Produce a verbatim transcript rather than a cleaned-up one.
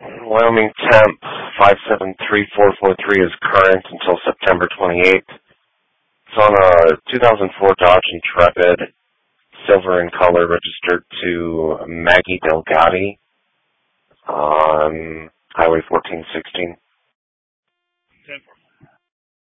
Wyoming temp five seven three four four three is current until September twenty-eighth. It's on a two thousand four Dodge Intrepid, silver in color, registered to Maggie Delgatti on Highway fourteen sixteen.